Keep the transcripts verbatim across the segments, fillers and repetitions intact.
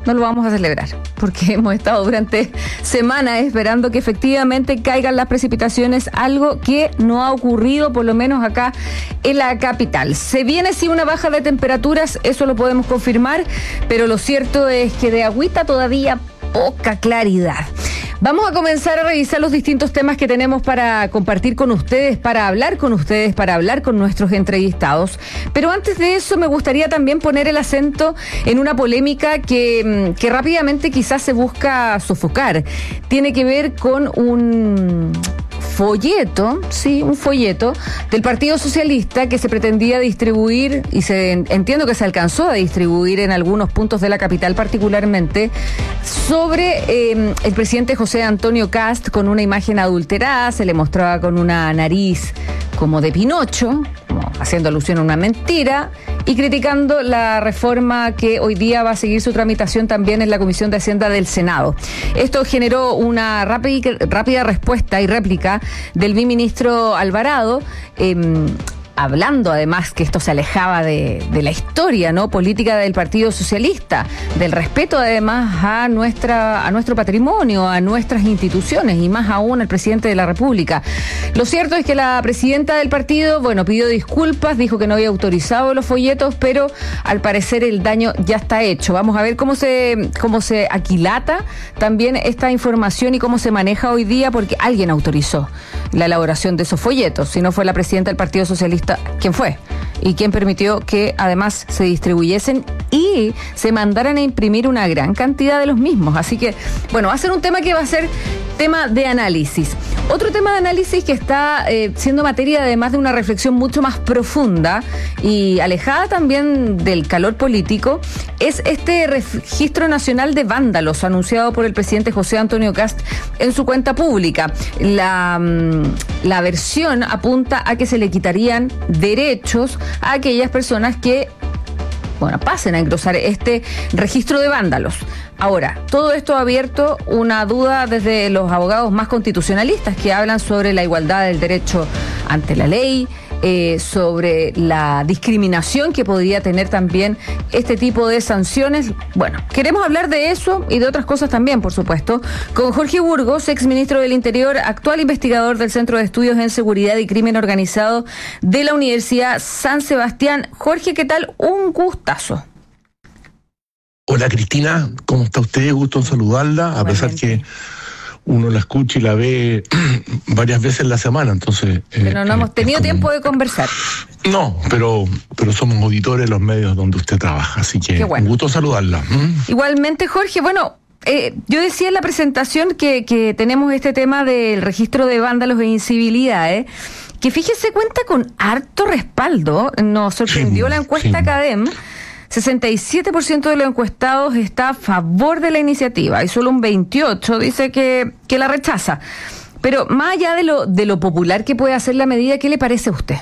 no lo vamos a celebrar, porque hemos estado durante semanas esperando que efectivamente caigan las precipitaciones, algo que no ha ocurrido, por lo menos acá en la capital. Se viene sí una baja de temperaturas, eso lo podemos confirmar, pero lo cierto es que de agüita todavía poca claridad. Vamos a comenzar a revisar los distintos temas que tenemos para compartir con ustedes, para hablar con ustedes, para hablar con nuestros entrevistados. Pero antes de eso me gustaría también poner el acento en una polémica que, que rápidamente quizás se busca sofocar. Tiene que ver con un folleto, sí, un folleto del Partido Socialista que se pretendía distribuir, y se entiendo que se alcanzó a distribuir en algunos puntos de la capital particularmente, sobre eh, el presidente José Antonio Kast, con una imagen adulterada. Se le mostraba con una nariz como de Pinocho, como haciendo alusión a una mentira, y criticando la reforma que hoy día va a seguir su tramitación también en la Comisión de Hacienda del Senado. Esto generó una rápida, rápida respuesta y réplica del biministro Alvarado, eh, hablando además que esto se alejaba de, de la historia, ¿no?, política del Partido Socialista, del respeto además a nuestra a nuestro patrimonio, a nuestras instituciones y más aún al presidente de la República. Lo cierto es que la presidenta del partido, bueno, pidió disculpas, dijo que no había autorizado los folletos, pero al parecer el daño ya está hecho. Vamos a ver cómo se cómo se aquilata también esta información y cómo se maneja hoy día, porque alguien autorizó la elaboración de esos folletos, si no fue la presidenta del Partido Socialista. ¿Quién fue? Y quién permitió que además se distribuyesen y se mandaran a imprimir una gran cantidad de los mismos. Así que, bueno, va a ser un tema que va a ser tema de análisis. Otro tema de análisis que está eh, siendo materia además de una reflexión mucho más profunda y alejada también del calor político es este registro nacional de vándalos anunciado por el presidente José Antonio Kast en su cuenta pública. La, la versión apunta a que se le quitarían derechos a aquellas personas que, bueno, pasen a engrosar este registro de vándalos. Ahora, todo esto ha abierto una duda desde los abogados más constitucionalistas que hablan sobre la igualdad del derecho ante la ley, eh, sobre la discriminación que podría tener también este tipo de sanciones. Bueno, queremos hablar de eso y de otras cosas también, por supuesto, con Jorge Burgos, exministro del Interior, actual investigador del Centro de Estudios en Seguridad y Crimen Organizado de la Universidad San Sebastián. Jorge, ¿qué tal? Un gustazo. Hola Cristina, ¿cómo está usted? Gusto en saludarla, a pesar que uno la escucha y la ve varias veces en la semana, entonces... Pero eh, no hemos tenido como... tiempo de conversar. No, pero pero somos auditores de los medios donde usted trabaja, así que bueno. Un gusto saludarla. ¿Mm? Igualmente, Jorge, bueno... Eh, yo decía en la presentación que, que tenemos este tema del registro de vándalos e incivilidades, ¿eh? Que fíjese, cuenta con harto respaldo. Nos sorprendió sí, la encuesta sí. Cadem. sesenta y siete por ciento de los encuestados está a favor de la iniciativa y solo un veintiocho por ciento dice que, que la rechaza. Pero más allá de lo, de lo popular que puede hacer la medida, ¿qué le parece a usted?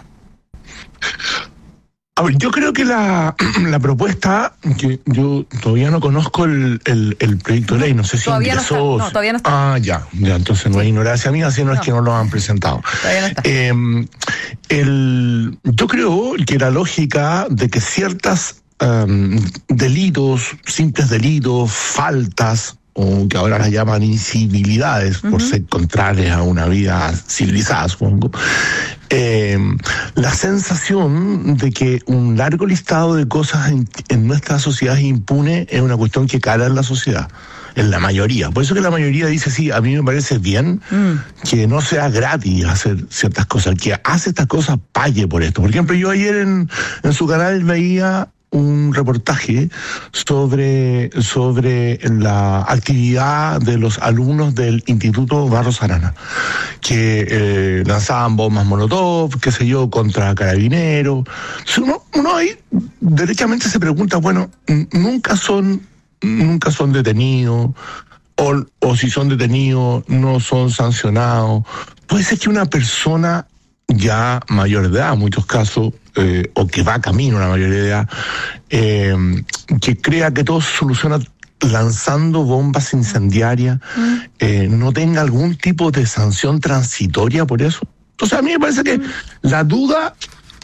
A ver, yo creo que la, la propuesta, que yo todavía no conozco el, el, el proyecto de ley, no sé si todavía ingresó... No, está, no, todavía no está. Ah, ya, ya, entonces no sí. hay ignorancia mía, sino no. es que no lo han presentado. Todavía no está. Eh, el, yo creo que la lógica de que ciertas um, delitos, simples delitos, faltas, o que ahora las llaman incivilidades, uh-huh. por ser contrarias a una vida civilizada, supongo, eh, la sensación de que un largo listado de cosas en, en nuestra sociedad impune es una cuestión que cala en la sociedad, en la mayoría. Por eso que la mayoría dice, sí, a mí me parece bien mm. que no sea gratis hacer ciertas cosas, el que hace estas cosas pague por esto. Por ejemplo, yo ayer en, en su canal veía un reportaje sobre, sobre la actividad de los alumnos del Instituto Barros Arana, que eh, lanzaban bombas molotov, qué sé yo, contra carabineros. Uno, uno ahí derechamente se pregunta, bueno, nunca son, nunca son detenidos, o, o si son detenidos, no son sancionados. Puede ser que una persona ya mayor de edad, en muchos casos, eh, o que va camino a la mayoría de edad, eh, que crea que todo se soluciona lanzando bombas incendiarias, mm. eh, no tenga algún tipo de sanción transitoria por eso. Entonces a mí me parece que mm. la duda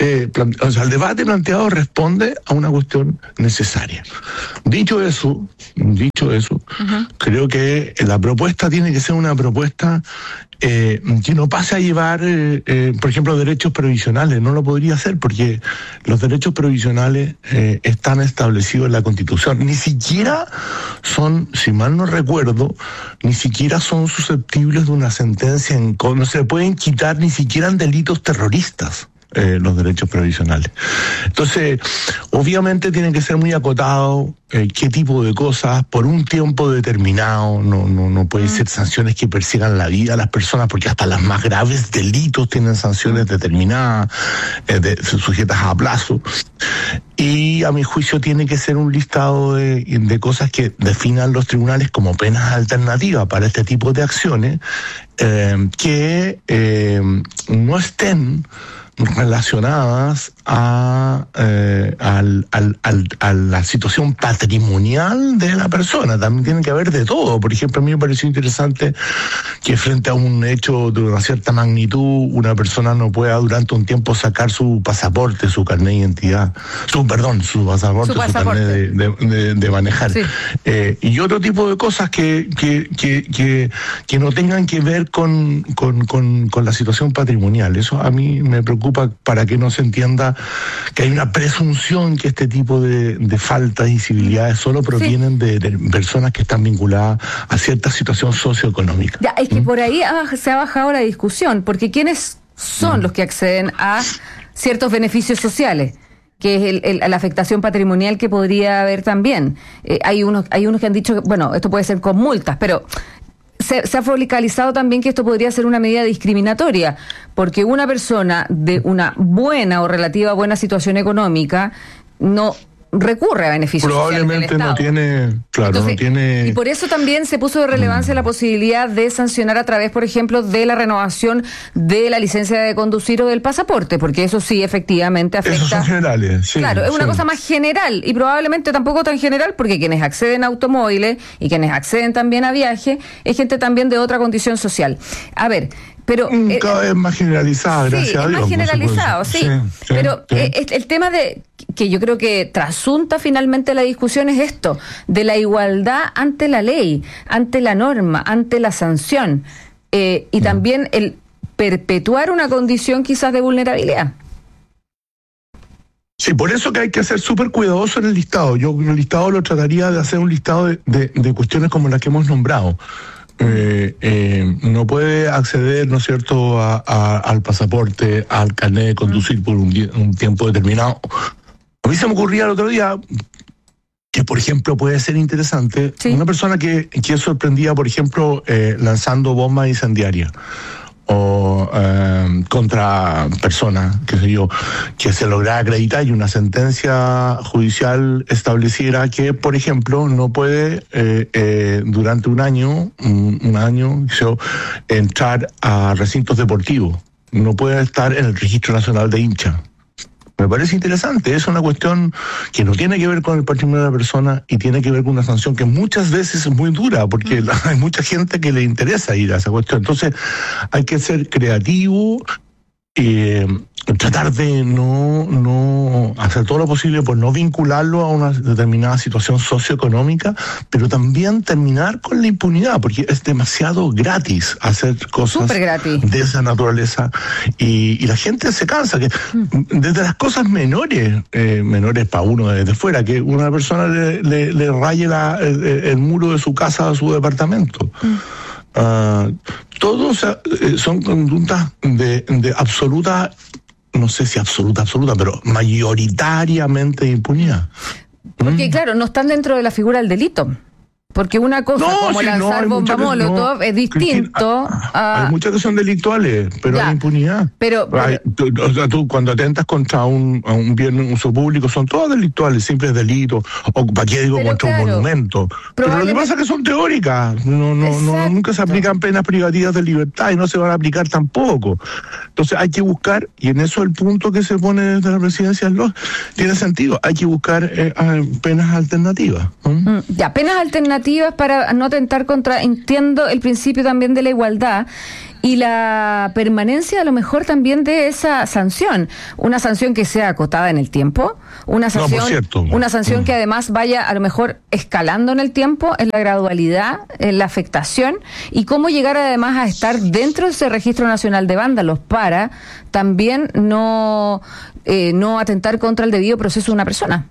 eh, plante, o sea, el debate planteado responde a una cuestión necesaria. Dicho eso, dicho eso, uh-huh. creo que la propuesta tiene que ser una propuesta eh, que no pase a llevar, eh, eh, por ejemplo, derechos provisionales. No lo podría hacer porque los derechos provisionales eh, están establecidos en la Constitución. Ni siquiera son, si mal no recuerdo, ni siquiera son susceptibles de una sentencia en contra. No se pueden quitar ni siquiera en delitos terroristas. Eh, los derechos provisionales. Entonces, obviamente tiene que ser muy acotado eh, qué tipo de cosas, por un tiempo determinado, no no no pueden mm. ser sanciones que persigan la vida a las personas, porque hasta las más graves delitos tienen sanciones determinadas, eh, de, sujetas a plazo. Y a mi juicio tiene que ser un listado de, de cosas que definan los tribunales como penas alternativas para este tipo de acciones, eh, que eh, no estén relacionadas a, eh, al, al, al, a la situación patrimonial de la persona. También tiene que haber de todo. Por ejemplo, a mí me pareció interesante que frente a un hecho de una cierta magnitud, una persona no pueda durante un tiempo sacar su pasaporte, su carnet de identidad, su, perdón, su pasaporte, su, pasaporte. su carnet de, de, de, de manejar. Sí. Eh, y otro tipo de cosas que, que, que, que, que no tengan que ver con, con, con, con la situación patrimonial. Eso a mí me preocupa, para que no se entienda que hay una presunción que este tipo de, de faltas y civilidades solo provienen sí. de, de personas que están vinculadas a cierta situación socioeconómica. Ya, es que ¿Mm? por ahí se ha bajado la discusión, porque ¿quiénes son ¿Mm? los que acceden a ciertos beneficios sociales? Que es el, el, la afectación patrimonial que podría haber también. Eh, hay unos, hay unos que han dicho que, bueno, esto puede ser con multas, pero Se, se ha focalizado también que esto podría ser una medida discriminatoria, porque una persona de una buena o relativa buena situación económica no recurre a beneficios probablemente sociales del no tiene, claro, Entonces, no tiene... Y por eso también se puso de relevancia mm. la posibilidad de sancionar a través, por ejemplo, de la renovación de la licencia de conducir o del pasaporte, porque eso sí, efectivamente afecta... Esos son generales, sí. Claro, es sí. una cosa más general, y probablemente tampoco tan general, porque quienes acceden a automóviles y quienes acceden también a viaje, es gente también de otra condición social. A ver... Pero, cada vez más generalizada, sí, gracias a Dios. Más generalizado, sí. sí, sí pero sí. Eh, el tema de que yo creo que trasunta finalmente la discusión es esto, de la igualdad ante la ley, ante la norma, ante la sanción, eh, y mm. también el perpetuar una condición quizás de vulnerabilidad. Sí, por eso que hay que ser súper cuidadoso en el listado. Yo en el listado lo trataría de hacer un listado de, de, de cuestiones como las que hemos nombrado. Eh, eh, no puede acceder, ¿no es cierto?, a, a, al pasaporte, al carnet de conducir por un, un tiempo determinado. A mí se me ocurría el otro día que, por ejemplo, puede ser interesante, ¿sí? una persona que, que es sorprendida, por ejemplo, eh, lanzando bombas incendiarias o eh, contra personas, qué sé yo, que se logra acreditar y una sentencia judicial estableciera que, por ejemplo, no puede eh, eh, durante un año, un, un año, yo, entrar a recintos deportivos, no puede estar en el Registro Nacional de Hinchas. Me parece interesante, es una cuestión que no tiene que ver con el patrimonio de la persona y tiene que ver con una sanción que muchas veces es muy dura, porque la, hay mucha gente que le interesa ir a esa cuestión. Entonces hay que ser creativo, eh, tratar de no, no hacer todo lo posible por no vincularlo a una determinada situación socioeconómica, pero también terminar con la impunidad, porque es demasiado gratis hacer cosas de esa naturaleza y, y la gente se cansa, que desde las cosas menores, eh, menores para uno desde fuera, que una persona le, le, le raye la, el, el muro de su casa a su departamento. Mm. Uh, todos uh, son conductas de, de absoluta, no sé si absoluta, absoluta, pero mayoritariamente de impunidad. Porque mm. claro, no están dentro de la figura del delito. Porque una cosa no, como sí, lanzar no, bomba molotov no, es distinto a... Hay muchas que son delictuales, pero ya, hay impunidad. Pero, pero... Hay, tú, o sea, tú cuando atentas contra un, un bien de uso público son todos delictuales, simples delitos, o para qué digo, pero contra claro, un monumento. Pero lo que pasa es que son teóricas, no, no, no, nunca se aplican penas privativas de libertad y no se van a aplicar tampoco. Entonces hay que buscar, y en eso el punto que se pone desde la presidencia los tiene sentido, hay que buscar eh, penas alternativas. ¿Mm? Ya, penas alternativas para no atentar contra, entiendo el principio también de la igualdad, y la permanencia a lo mejor también de esa sanción, una sanción que sea acotada en el tiempo, una sanción, no, por cierto, una sanción mm. que además vaya a lo mejor escalando en el tiempo, en la gradualidad, en la afectación, y cómo llegar además a estar dentro de ese registro nacional de vándalos para también no, eh, no atentar contra el debido proceso de una persona.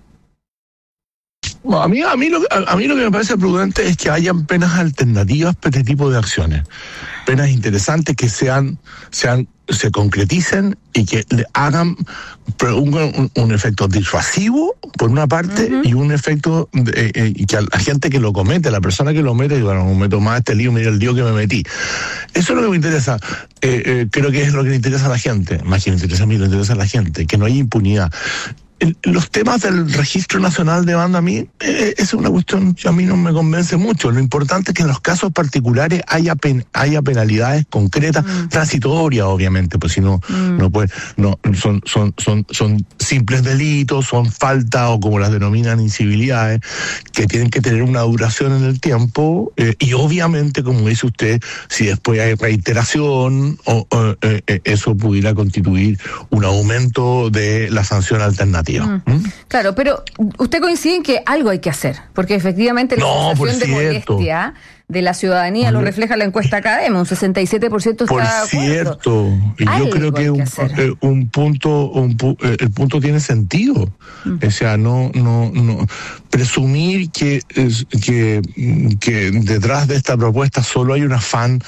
Bueno, a mí, a, mí lo, a, a mí lo que me parece prudente es que hayan penas alternativas para este tipo de acciones. Penas interesantes que sean, sean, se concreticen y que le hagan un, un, un efecto disuasivo, por una parte, uh-huh. y un efecto de, eh, y que a la gente que lo comete, la persona que lo mete, y bueno, me meto más este lío, mira el lío que me metí. Eso es lo que me interesa. Eh, eh, creo que es lo que le interesa a la gente. Más que me interesa a mí, le interesa a la gente. Que no haya impunidad. Los temas del Registro Nacional de Banda, a mí, eh, es una cuestión que a mí no me convence mucho. Lo importante es que en los casos particulares haya pen, haya penalidades concretas, mm. transitorias, obviamente, pues si no, mm. no puede, no, son, son, son, son simples delitos, son faltas, o como las denominan, incivilidades, que tienen que tener una duración en el tiempo, eh, y obviamente, como dice usted, si después hay reiteración, o, o eh, eh, eso pudiera constituir un aumento de la sanción alternativa. Mm. Claro, pero usted coincide en que algo hay que hacer, porque efectivamente la no, sensación de molestia de la ciudadanía lo refleja la encuesta Cadema, un sesenta y siete por ciento está por de acuerdo. Cierto, y yo creo que, que un, eh, un punto, un, eh, el punto tiene sentido. Mm. O sea, no, no, no presumir que, que, que detrás de esta propuesta solo hay un afán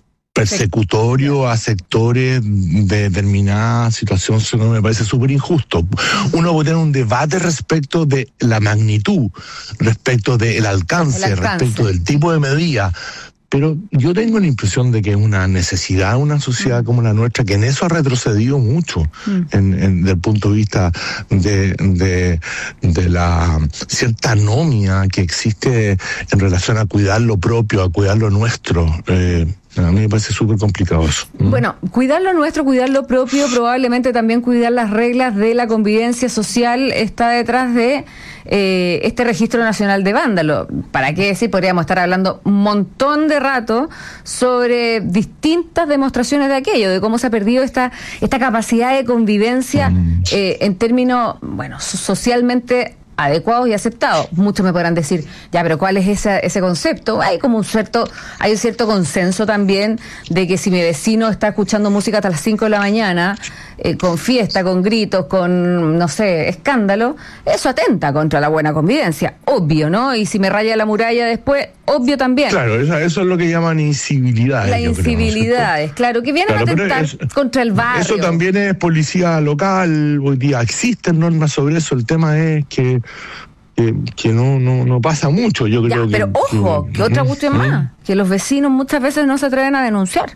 persecutorio a sectores de determinada situación, eso no me parece súper injusto. Uno puede tener un debate respecto de la magnitud, respecto del alcance, alcance, respecto del tipo de medida, pero yo tengo la impresión de que es una necesidad, una sociedad mm. como la nuestra, que en eso ha retrocedido mucho, mm. en, en, desde el punto de vista de, de, de la cierta anomia que existe en relación a cuidar lo propio, a cuidar lo nuestro. Eh, A mí me parece súper complicado eso. Bueno, cuidar lo nuestro, cuidar lo propio, probablemente también cuidar las reglas de la convivencia social está detrás de eh, este Registro Nacional de Vándalo. ¿Para qué decir? Podríamos estar hablando un montón de rato sobre distintas demostraciones de aquello, de cómo se ha perdido esta, esta capacidad de convivencia mm. eh, en términos, bueno, socialmente adecuados y aceptados. Muchos me podrán decir, ya, pero ¿cuál es ese, ese concepto? Hay como un cierto, hay un cierto consenso también de que si mi vecino está escuchando música hasta las cinco de la mañana, eh, con fiesta, con gritos, con, no sé, escándalo, eso atenta contra la buena convivencia, obvio, ¿no? Y si me raya la muralla después, obvio también. Claro, eso, eso es lo que llaman incivilidades. Las incivilidades, claro, que vienen claro, a atentar es, contra el barrio. Eso también es policía local, hoy día existen normas sobre eso, el tema es que que, que no, no, no pasa mucho, yo creo ya, pero que... Pero ojo, que, que otra cuestión ¿eh? más, que los vecinos muchas veces no se atreven a denunciar.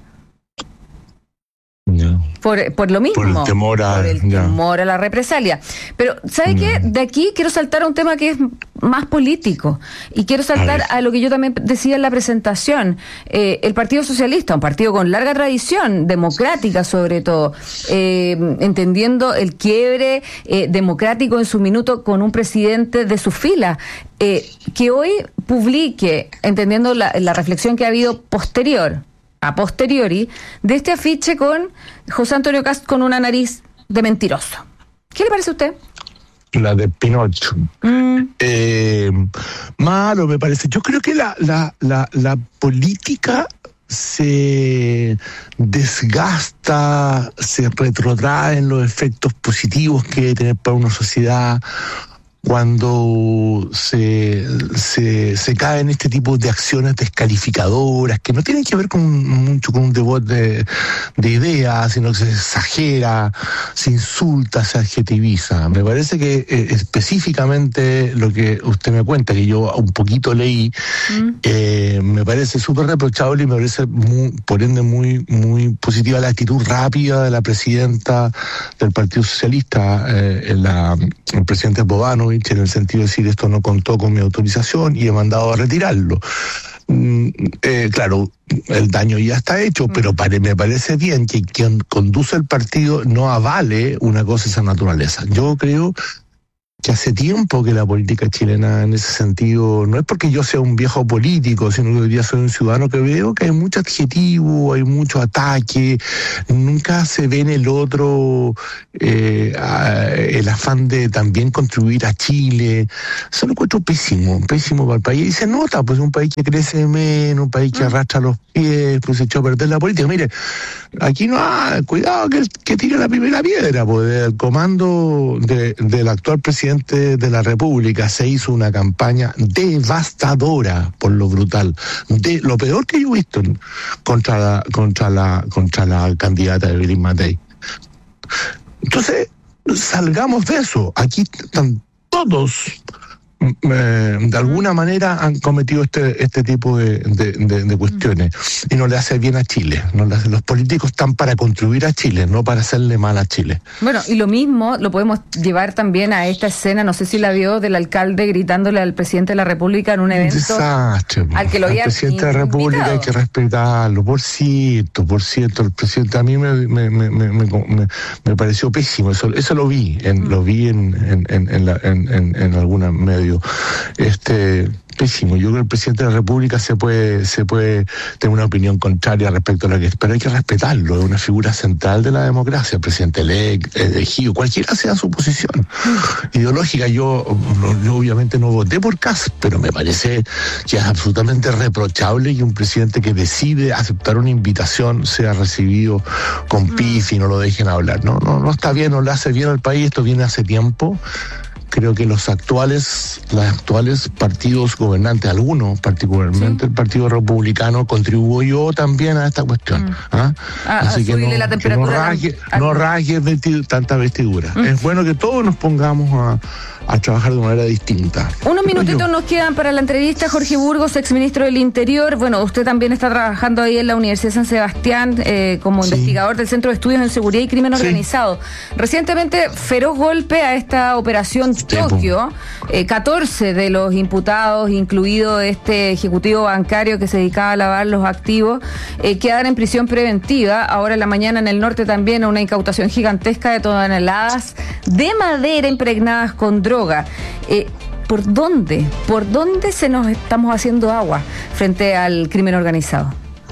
Ya. Por, por lo mismo, por el temor a, por el temor a la represalia. Pero, ¿sabe qué? De aquí quiero saltar a un tema que es más político. Y quiero saltar a, a lo que yo también decía en la presentación. Eh, el Partido Socialista, un partido con larga tradición, democrática sobre todo, eh, entendiendo el quiebre eh, democrático en su minuto con un presidente de su fila, eh, que hoy publique, entendiendo la, la reflexión que ha habido posterior, a posteriori, de este afiche con José Antonio Kast con una nariz de mentiroso. ¿Qué le parece a usted? La de Pinocho. Mm. Eh, malo me parece. Yo creo que la, la, la, la política se desgasta, se retrotrae en los efectos positivos que debe tener para una sociedad cuando se, se, se cae en este tipo de acciones descalificadoras que no tienen que ver con mucho con un debate de, de ideas, sino que se exagera, se insulta, se adjetiviza. Me parece que eh, específicamente lo que usted me cuenta, que yo un poquito leí, mm. eh, me parece súper reprochable y me parece muy, por ende muy, muy positiva la actitud rápida de la presidenta del Partido Socialista, eh, la, el presidente Bobano, en el sentido de decir esto no contó con mi autorización y he mandado a retirarlo. Mm, eh, claro, el daño ya está hecho, mm. pero pare, me parece bien que quien conduce el partido no avale una cosa de esa naturaleza. Yo creo que hace tiempo que la política chilena en ese sentido, no es porque yo sea un viejo político, sino que hoy día soy un ciudadano que veo que hay mucho adjetivo, hay mucho ataque, nunca se ve en el otro eh, el afán de también contribuir a Chile. Eso lo encuentro pésimo, pésimo para el país. Y se nota, pues un país que crece menos, un país que arrastra los pies, pues se echó a perder la política. Mire, aquí no hay, cuidado que, que tire la primera piedra, pues el comando de, del actual presidente de la República se hizo una campaña devastadora por lo brutal, de lo peor que yo he visto contra la, contra la, contra la candidata de Evelyn Matei. Entonces, salgamos de eso. Aquí están todos Eh, de alguna manera han cometido este este tipo de, de, de, de cuestiones y no le hace bien a Chile. No le hace, los políticos están para contribuir a Chile, no para hacerle mal a Chile. Bueno, y lo mismo lo podemos llevar también a esta escena, no sé si la vio, del alcalde gritándole al presidente de la República en un evento. Desastre, al que lo había al presidente de la República invitado. Hay que respetarlo, por cierto, por cierto, el presidente a mí me me me me, me, me pareció pésimo, eso eso lo vi, en, mm. lo vi en en en en, la, en, en, en alguna medio. Este pésimo. Yo creo que el presidente de la República se puede se puede tener una opinión contraria respecto a lo que es, pero hay que respetarlo, es una figura central de la democracia, el presidente electo, elegido, cualquiera sea su posición ideológica. Yo, yo obviamente no voté por Kast, pero me parece que es absolutamente reprochable que un presidente que decide aceptar una invitación sea recibido con pif y no lo dejen hablar. No, no, no está bien, no le hace bien al país, esto viene hace tiempo. Creo que los actuales, los actuales partidos gobernantes, algunos particularmente sí. el Partido Republicano, contribuyó también a esta cuestión. Mm. ¿Ah? Ah, Así que no, la que no rasgue, no rasgue vesti- tanta vestidura. Mm. Es bueno que todos nos pongamos a, a trabajar de manera distinta. Unos minutitos nos quedan para la entrevista. Jorge Burgos, exministro del Interior. Bueno, usted también está trabajando ahí en la Universidad de San Sebastián eh, como sí. investigador del Centro de Estudios en Seguridad y Crimen sí. Organizado. Recientemente, feroz golpe a esta operación Tokio, eh, catorce de los imputados, incluido este ejecutivo bancario que se dedicaba a lavar los activos, eh, quedan en prisión preventiva. Ahora en la mañana en el norte también una incautación gigantesca de toneladas de madera impregnadas con droga. Eh, ¿Por dónde? ¿Por dónde se nos estamos haciendo agua frente al crimen organizado?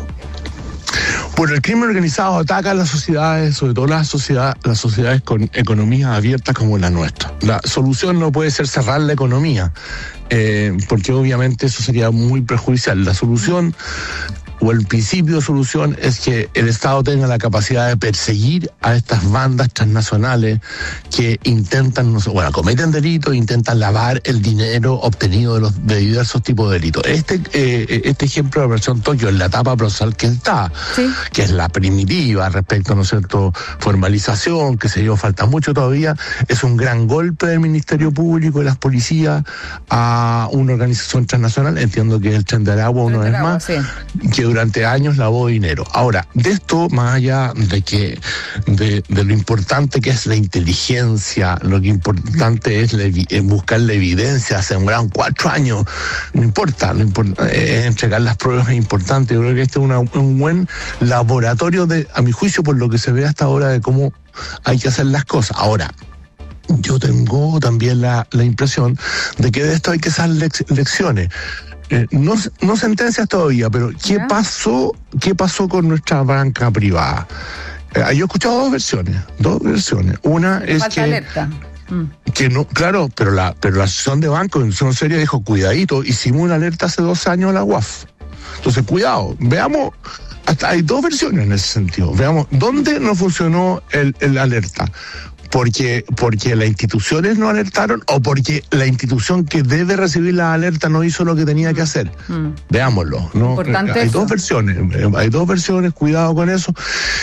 Bueno, el crimen organizado ataca a las sociedades, sobre todo las sociedades, las sociedades con economías abiertas como la nuestra. La solución no puede ser cerrar la economía, eh, porque obviamente eso sería muy perjudicial. La solución, o el principio de solución, es que el Estado tenga la capacidad de perseguir a estas bandas transnacionales que intentan, bueno, cometen delitos, intentan lavar el dinero obtenido de los de diversos tipos de delitos. Este eh, este ejemplo de la Operación Tokio es la etapa procesal que está, sí. que es la primitiva respecto, ¿no es cierto?, formalización, que se yo, falta mucho todavía. Es un gran golpe del Ministerio Público y las policías a una organización transnacional, entiendo que es el Tren de Aragua una vez más, sí. que durante años lavó dinero. Ahora, de esto, más allá de que de, de lo importante que es la inteligencia, lo que importante es la, buscar la evidencia, se demoraron cuatro años, no importa, no importa eh, entregar las pruebas es importante. Yo creo que este es una, un buen laboratorio, de, a mi juicio, por lo que se ve hasta ahora, de cómo hay que hacer las cosas. Ahora, yo tengo también la, la impresión de que de esto hay que hacer lec- lecciones. Eh, no, no sentencias todavía, pero ¿qué ¿Ya? pasó qué pasó con nuestra banca privada? Eh, yo he escuchado dos versiones, dos versiones. Una es Falta que... alerta. Que no, claro, pero la, pero la Asociación de Bancos, en su serie, dijo, cuidadito, hicimos una alerta hace dos años a la U A F. Entonces, cuidado, veamos, hasta hay dos versiones en ese sentido. Veamos, ¿dónde no funcionó el, el alerta? Porque, porque las instituciones no alertaron o porque la institución que debe recibir la alerta no hizo lo que tenía que hacer. Mm. Veámoslo, ¿no? Importante hay eso. dos versiones, hay dos versiones, cuidado con eso.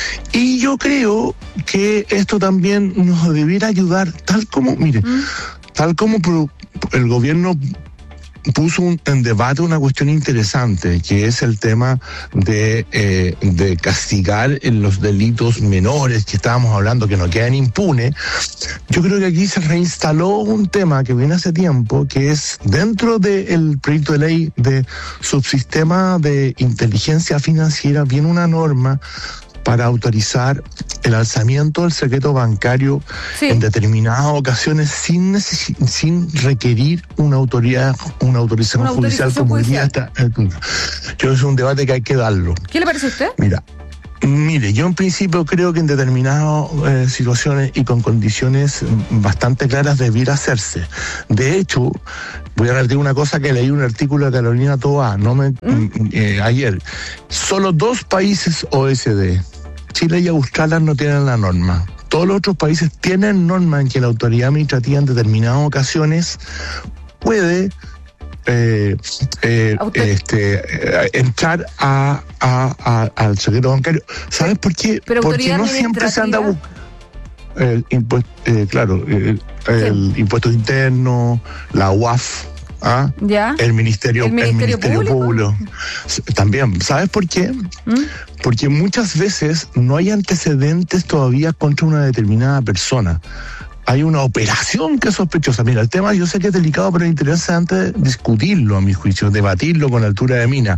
Y yo creo que esto también nos debiera ayudar, tal como, mire, mm. tal como el gobierno puso un, en debate una cuestión interesante, que es el tema de, eh, de castigar en los delitos menores que estábamos hablando, que no quedan impunes. Yo creo que aquí se reinstaló un tema que viene hace tiempo, que es dentro del proyecto de ley de subsistema de inteligencia financiera, viene una norma para autorizar el alzamiento del secreto bancario sí. en determinadas ocasiones sin necesi- sin requerir una autoridad, una autorización, una autorización judicial como hoy día está. Yo es un debate que hay que darlo. ¿Qué le parece a usted? Mira. Mire, yo en principio creo que en determinadas eh, situaciones y con condiciones bastante claras debiera hacerse. De hecho, voy a repetir una cosa que leí un artículo de Carolina Toa, no me, ¿Mm? eh, ayer. Solo dos países O E C D, Chile y Australia, no tienen la norma. Todos los otros países tienen norma en que la autoridad administrativa en determinadas ocasiones puede Eh, eh, este, eh, entrar a, a, a, al secreto bancario. ¿Sabes por qué? Pero porque no siempre se anda buscando el impuesto, eh, claro, el, el impuesto interno, la U A F, ¿ah? ¿Ya? el Ministerio, el Ministerio, el ministerio Público. Público. También, ¿sabes por qué? ¿Mm? Porque muchas veces no hay antecedentes todavía contra una determinada persona. Hay una operación que es sospechosa. Mira, el tema yo sé que es delicado, pero es interesante discutirlo, a mi juicio, debatirlo con altura de mina.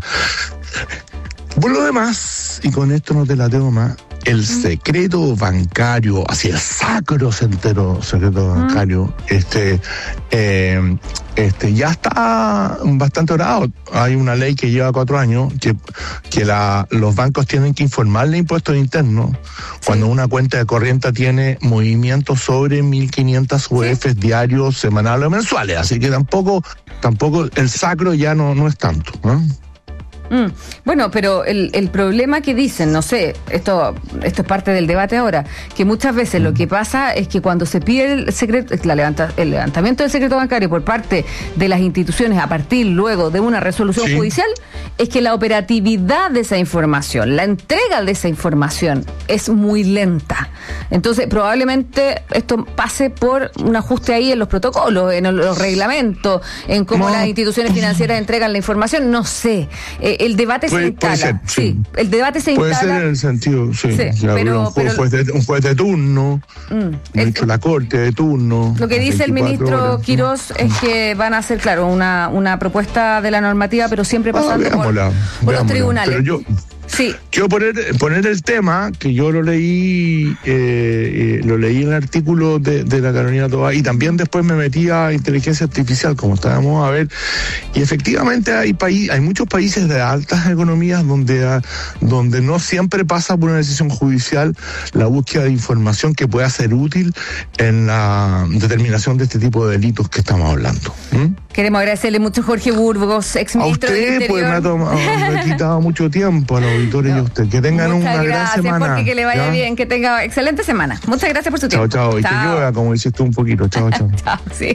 Por lo demás, y con esto no te la tengo más, el secreto bancario, así el sacro secreto, secreto bancario, mm. este, eh, este, ya está bastante orado. Hay una ley que lleva cuatro años que, que la, los bancos tienen que informarle impuestos internos sí. cuando una cuenta de corriente tiene movimientos sobre mil quinientas U E Fs sí. diarios, semanales o mensuales. Así que tampoco, tampoco el sacro ya no, no es tanto, ¿no? Mm, bueno, pero el, el problema que dicen, no sé, esto esto es parte del debate ahora, que muchas veces lo que pasa es que cuando se pide el secreto, la levanta, el levantamiento del secreto bancario por parte de las instituciones a partir luego de una resolución sí. judicial, es que la operatividad de esa información, la entrega de esa información es muy lenta. Entonces, probablemente esto pase por un ajuste ahí en los protocolos, en los reglamentos, en cómo no. las instituciones financieras entregan la información, no sé. Eh, el debate puede, se instala. Ser, sí. sí, el debate se puede instala. Puede ser en el sentido, sí. sí pero, un, pero, juez de, un juez de turno, mm, el, la corte de turno. Lo que dice el ministro horas, Quirós ¿no? es que van a hacer, claro, una, una propuesta de la normativa, pero siempre pasando ah, veámosla, por, por los tribunales. Pero yo, sí. Quiero poner, poner el tema, que yo lo leí, eh, eh, lo leí en el artículo de, de la Carolina Toa, y también después me metí a inteligencia artificial, como estábamos a ver, y efectivamente hay país, hay muchos países de altas economías donde, donde no siempre pasa por una decisión judicial la búsqueda de información que pueda ser útil en la determinación de este tipo de delitos que estamos hablando. ¿Mm? Queremos agradecerle mucho a Jorge Burgos, exministro del Interior. A usted, pues me ha, tomado, me ha quitado mucho tiempo a los auditores no. y a usted. Que tengan Muchas una gran semana. Gracias, porque que le vaya ¿ya? bien, que tenga excelente semana. Muchas gracias por su tiempo. Chao, chao. Y que llueva, como dices tú un poquito. Chao, chao. Chao, sí.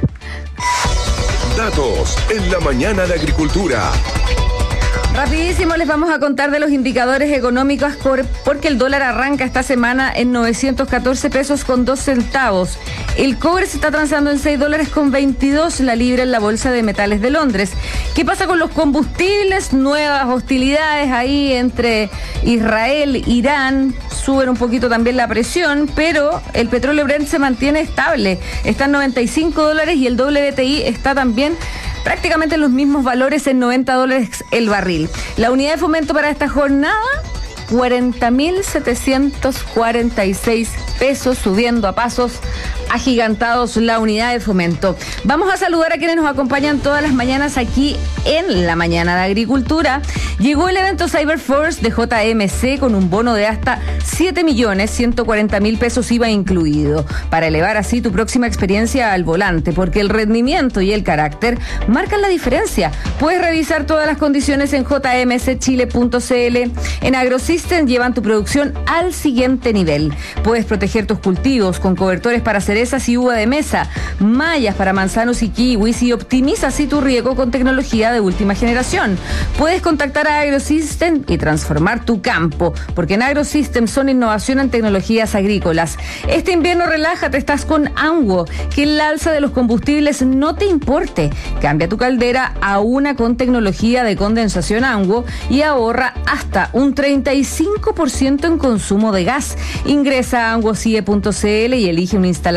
Datos en la mañana de Agricultura. Rapidísimo les vamos a contar de los indicadores económicos porque el dólar arranca esta semana en novecientos catorce pesos con dos centavos. El cobre se está transando en seis dólares con veintidós la libra en la Bolsa de Metales de Londres. ¿Qué pasa con los combustibles? Nuevas hostilidades ahí entre Israel e Irán. Suben un poquito también la presión, pero el petróleo Brent se mantiene estable. Está en noventa y cinco dólares y el W T I está también prácticamente en los mismos valores, en noventa dólares el barril. La unidad de fomento para esta jornada, cuarenta mil setecientos cuarenta y seis pesos, subiendo a pasos agigantados la unidad de fomento. Vamos a saludar a quienes nos acompañan todas las mañanas aquí en la Mañana de Agricultura. Llegó el evento Cyberforce de J M C con un bono de hasta siete millones ciento cuarenta mil pesos I V A incluido, para elevar así tu próxima experiencia al volante, porque el rendimiento y el carácter marcan la diferencia. Puedes revisar todas las condiciones en j m c chile punto c l. En AgroSystem llevan tu producción al siguiente nivel. Puedes proteger tus cultivos con cobertores para cerezas y uva de mesa, mallas para manzanos y kiwis, y optimiza así tu riego con tecnología de última generación. Puedes contactar a AgroSystem y transformar tu campo, porque en AgroSystem son innovación en tecnologías agrícolas. Este invierno relájate, estás con Anguo, que el alza de los combustibles no te importe. Cambia tu caldera a una con tecnología de condensación Anguo y ahorra hasta un treinta y cinco por ciento en consumo de gas. Ingresa a anguo c i e punto c l y elige un instalador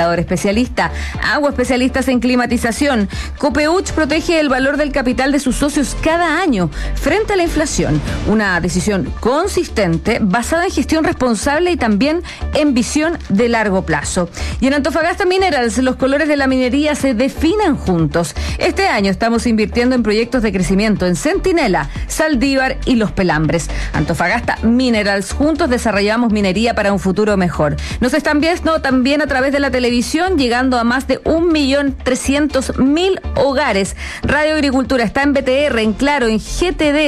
contador especialista. Agua, especialistas en climatización. Copeuch protege el valor del capital de sus socios cada año frente a la inflación. Una decisión consistente, basada en gestión responsable y también en visión de largo plazo. Y en Antofagasta Minerals, los colores de la minería se definan juntos. Este año estamos invirtiendo en proyectos de crecimiento en Centinela, Saldívar y Los Pelambres. Antofagasta Minerals, juntos desarrollamos minería para un futuro mejor. Nos están viendo también a través de la televisión, llegando a más de un millón trescientos mil hogares. Radio Agricultura está en B T R, en Claro, en G T D.